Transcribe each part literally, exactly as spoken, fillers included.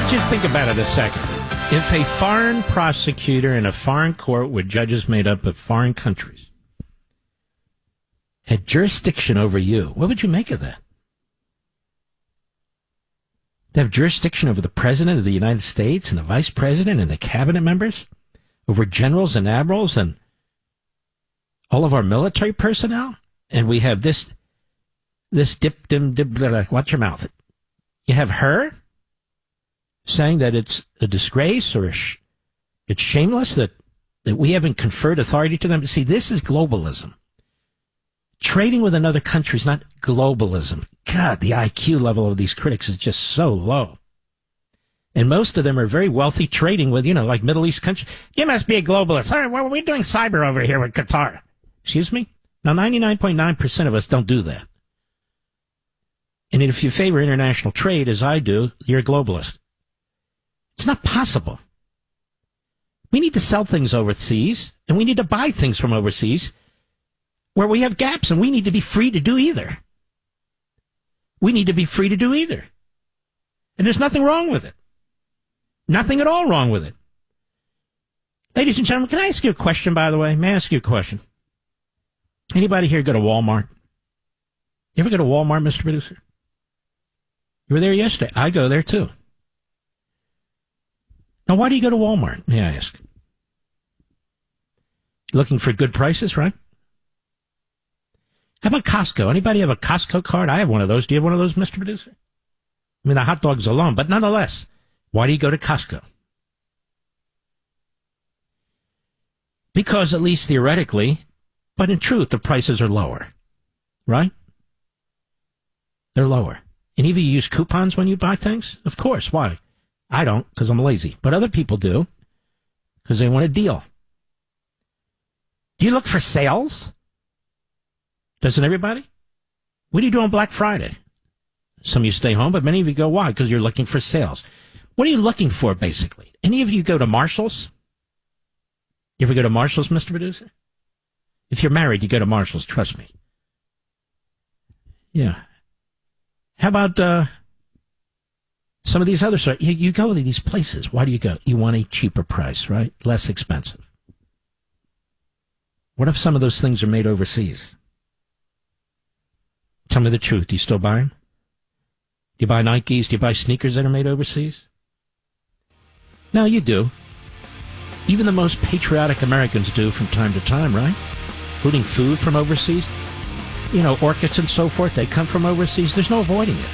want you to think about it a second. If a foreign prosecutor in a foreign court with judges made up of foreign countries had jurisdiction over you, what would you make of that? To have jurisdiction over the President of the United States and the Vice President and the cabinet members, over generals and admirals and all of our military personnel, and we have this, this dip, dim, dip, blah, blah, watch your mouth. You have her saying that it's a disgrace or a sh- it's shameless that, that we haven't conferred authority to them. See, this is globalism. Trading with another country is not globalism. God, the I Q level of these critics is just so low. And most of them are very wealthy trading with, you know, like Middle East countries. You must be a globalist. All right, well, we're doing cyber over here with Qatar. Excuse me? Now, ninety-nine point nine percent of us don't do that. And if you favor international trade, as I do, you're a globalist. It's not possible. We need to sell things overseas, and we need to buy things from overseas where we have gaps, and we need to be free to do either. We need to be free to do either. And there's nothing wrong with it. Nothing at all wrong with it. Ladies and gentlemen, can I ask you a question, by the way? May I ask you a question? Anybody here go to Walmart? You ever go to Walmart, Mister Producer? You were there yesterday. I go there, too. Now, why do you go to Walmart, may I ask? Looking for good prices, right? How about Costco? Anybody have a Costco card? I have one of those. Do you have one of those, Mister Producer? I mean, the hot dogs alone, but nonetheless, why do you go to Costco? Because, at least theoretically, but in truth, the prices are lower, right? They're lower. And even you use coupons when you buy things? Of course. Why? I don't, because I'm lazy. But other people do, because they want a deal. Do you look for sales? Doesn't everybody? What do you do on Black Friday? Some of you stay home, but many of you go, why? Because you're looking for sales. What are you looking for, basically? Any of you go to Marshall's? You ever go to Marshall's, Mister Producer? If you're married, you go to Marshall's, trust me. Yeah. How about uh, some of these other stores? You, you go to these places. Why do you go? You want a cheaper price, right? Less expensive. What if some of those things are made overseas? Tell me the truth. Do you still buy them? Do you buy Nikes? Do you buy sneakers that are made overseas? No, you do. Even the most patriotic Americans do from time to time, right? Including food from overseas. You know, orchids and so forth, they come from overseas. There's no avoiding it.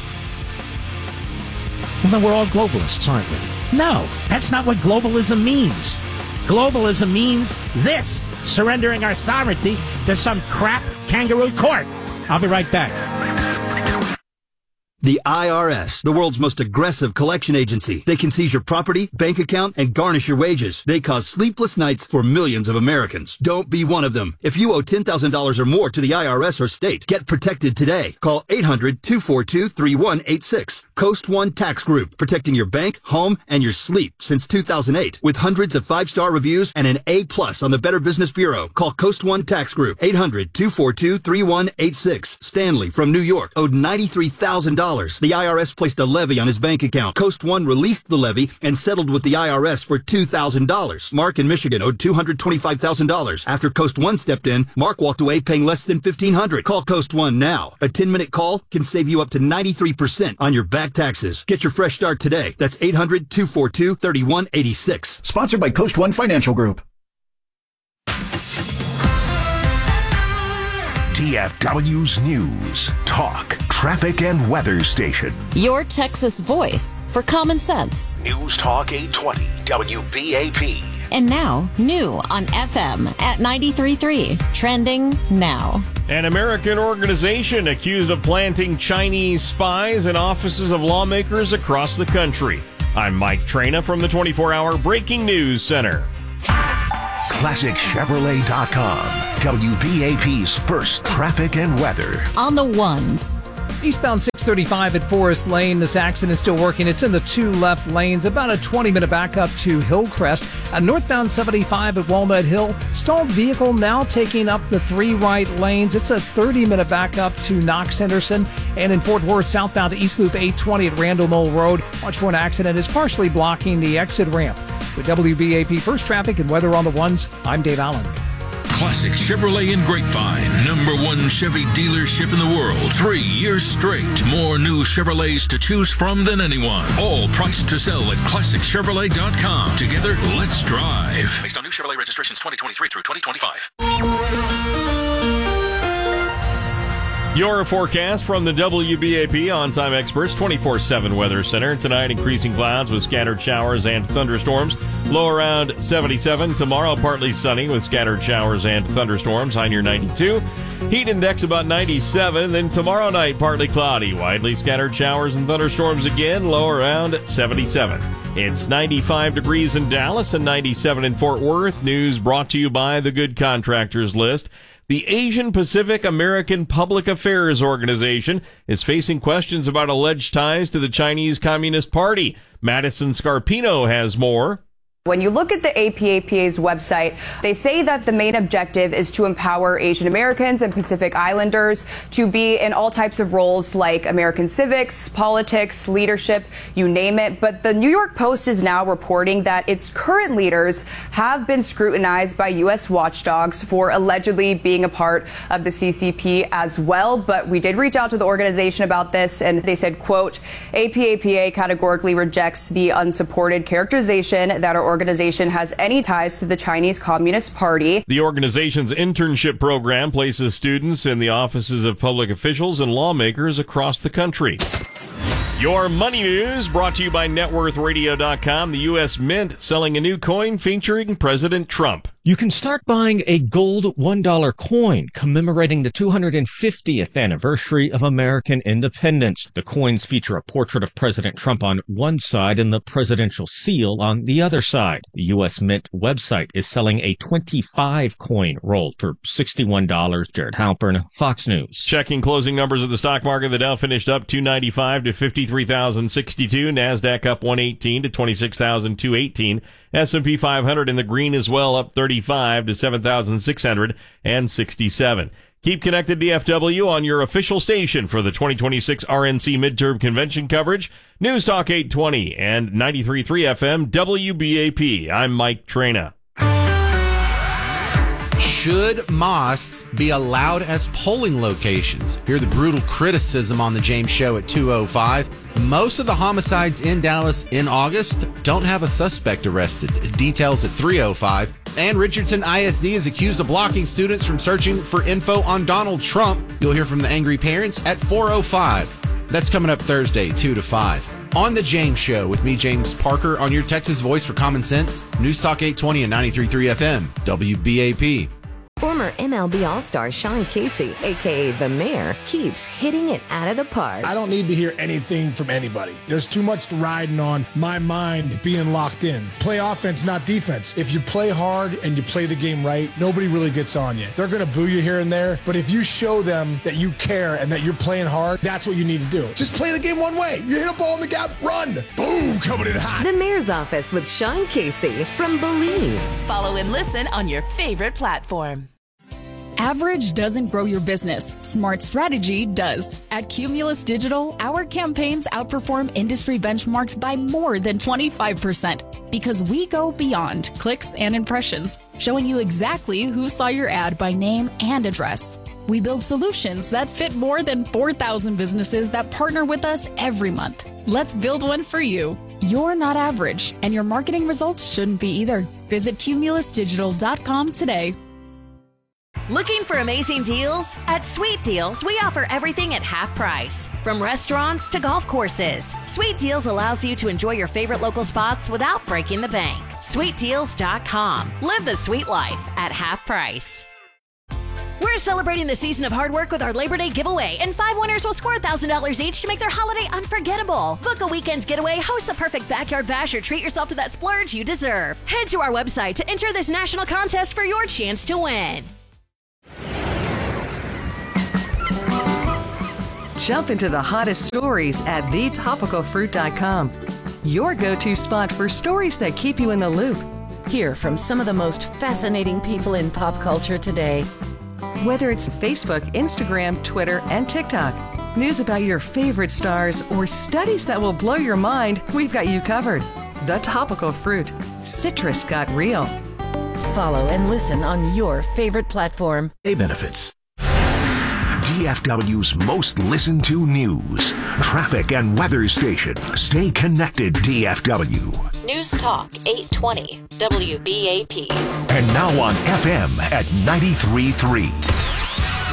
Well, then we're all globalists, aren't we? No, that's not what globalism means. Globalism means this, surrendering our sovereignty to some crap kangaroo court. I'll be right back. The I R S, the world's most aggressive collection agency. They can seize your property, bank account, and garnish your wages. They cause sleepless nights for millions of Americans. Don't be one of them. If you owe ten thousand dollars or more to the I R S or state, get protected today. Call eight hundred, two four two, three one eight six. Coast One Tax Group, protecting your bank, home, and your sleep since two thousand eight. With hundreds of five-star reviews and an A plus on the Better Business Bureau. Call Coast One Tax Group, eight hundred, two four two, three one eight six. Stanley from New York owed ninety-three thousand dollars. The I R S placed a levy on his bank account. Coast One released the levy and settled with the I R S for two thousand dollars. Mark in Michigan owed two hundred twenty-five thousand dollars. After Coast One stepped in, Mark walked away paying less than fifteen hundred dollars. Call Coast One now. A ten-minute call can save you up to ninety-three percent on your back taxes. Get your fresh start today. That's eight hundred, two four two, three one eight six. Sponsored by Coast One Financial Group. T F W's News, Talk, Traffic, and Weather Station. Your Texas voice for common sense. News Talk eight twenty W B A P. And now, new on F M at ninety-three point three. Trending now. An American organization accused of planting Chinese spies in offices of lawmakers across the country. I'm Mike Traina from the twenty-four hour Breaking News Center. Classic Chevrolet dot com. W B A P's first traffic and weather. On the ones. Eastbound six thirty-five at Forest Lane. This accident is still working. It's in the two left lanes. About a twenty-minute backup to Hillcrest. Uh, northbound seventy-five at Walnut Hill. Stalled vehicle now taking up the three right lanes. It's a thirty-minute backup to Knox Henderson. And in Fort Worth, southbound to East Loop eight twenty at Randall Knoll Road. Watch for an accident is partially blocking the exit ramp. With W B A P First Traffic and Weather on the Ones, I'm Dave Allen. Classic Chevrolet in Grapevine, number one Chevy dealership in the world. Three years straight. More new Chevrolets to choose from than anyone. All priced to sell at classic chevrolet dot com. Together, let's drive. Based on new Chevrolet registrations twenty twenty-three through twenty twenty-five. Your forecast from the W B A P On-Time Experts twenty-four seven Weather Center. Tonight, increasing clouds with scattered showers and thunderstorms. Low around seventy-seven. Tomorrow, partly sunny with scattered showers and thunderstorms. High near ninety-two. Heat index about ninety-seven. Then tomorrow night, partly cloudy. Widely scattered showers and thunderstorms again. Low around seventy-seven. It's ninety-five degrees in Dallas and ninety-seven in Fort Worth. News brought to you by the Good Contractors List. The Asian Pacific American Public Affairs Organization is facing questions about alleged ties to the Chinese Communist Party. Madison Scarpino has more. When you look at the A P A P A's website, they say that the main objective is to empower Asian Americans and Pacific Islanders to be in all types of roles like American civics, politics, leadership, you name it. But the New York Post is now reporting that its current leaders have been scrutinized by U S watchdogs for allegedly being a part of the C C P as well. But we did reach out to the organization about this, and they said, quote, A P A P A categorically rejects the unsupported characterization that our organization has any ties to the Chinese Communist Party. The organization's internship program places students in the offices of public officials and lawmakers across the country. Your money news brought to you by net worth radio dot com. The U S Mint selling a new coin featuring President Trump. You can start buying a gold one dollar coin commemorating the two hundred fiftieth anniversary of American independence. The coins feature a portrait of President Trump on one side and the presidential seal on the other side. The U S Mint website is selling a twenty-five coin roll for sixty-one dollars. Jared Halpern, Fox News. Checking closing numbers of the stock market, the Dow finished up two ninety-five to fifty-three thousand sixty-two. NASDAQ up one eighteen to twenty-six thousand two eighteen. S and P five hundred in the green as well, up thirty-five to seven thousand six hundred sixty-seven. Keep connected D F W on your official station for the twenty twenty-six R N C midterm convention coverage. News Talk eight twenty and ninety-three point three F M W B A P. I'm Mike Traina. Should mosques be allowed as polling locations? Hear the brutal criticism on the James Show at two oh five. Most of the homicides in Dallas in August don't have a suspect arrested. Details at three oh five. And Richardson I S D is accused of blocking students from searching for info on Donald Trump. You'll hear from the angry parents at four oh five. That's coming up Thursday, two to five. On the James Show with me, James Parker, on your Texas voice for common sense. News Talk eight twenty and ninety-three point three F M, W B A P. Former M L B All-Star Sean Casey, a k a. The Mayor, keeps hitting it out of the park. I don't need to hear anything from anybody. There's too much riding on my mind being locked in. Play offense, not defense. If you play hard and you play the game right, nobody really gets on you. They're going to boo you here and there, but if you show them that you care and that you're playing hard, that's what you need to do. Just play the game one way. You hit a ball in the gap, run. Boom, coming in hot. The Mayor's Office with Sean Casey from Believe. Follow and listen on your favorite platform. Average doesn't grow your business. Smart strategy does. At Cumulus Digital, our campaigns outperform industry benchmarks by more than twenty-five percent because we go beyond clicks and impressions, showing you exactly who saw your ad by name and address. We build solutions that fit more than four thousand businesses that partner with us every month. Let's build one for you. You're not average, and your marketing results shouldn't be either. Visit cumulus digital dot com today. Looking for amazing deals? At Sweet Deals, we offer everything at half price. From restaurants to golf courses, Sweet Deals allows you to enjoy your favorite local spots without breaking the bank. sweet deals dot com. Live the sweet life at half price. We're celebrating the season of hard work with our Labor Day giveaway, and five winners will score one thousand dollars each to make their holiday unforgettable. Book a weekend getaway, host the perfect backyard bash, or treat yourself to that splurge you deserve. Head to our website to enter this national contest for your chance to win. Jump into the hottest stories at the topical fruit dot com. Your go-to spot for stories that keep you in the loop. Hear from some of the most fascinating people in pop culture today. Whether it's Facebook, Instagram, Twitter, and TikTok, news about your favorite stars, or studies that will blow your mind, we've got you covered. The Topical Fruit. Citrus got real. Follow and listen on your favorite platform. A benefits. D F W's most listened to news, traffic and weather station. Stay connected, D F W. News Talk eight twenty W B A P. And now on F M at ninety-three point three.